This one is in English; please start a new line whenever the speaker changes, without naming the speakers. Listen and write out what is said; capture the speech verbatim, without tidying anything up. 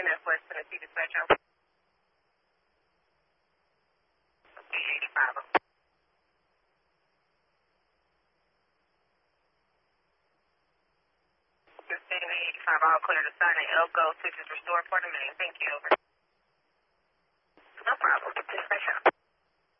S West Tennessee Dispatch Out. Okay, eighty-five. fifteen eighty-five, all clear to sign and Elko, switches restored for the main. Thank you, over. No problem. Dispatch out.